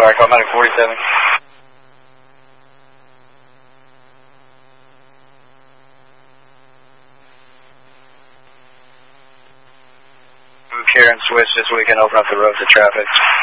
Fire call medic 47. Move here and switch this so we can open up the road to traffic.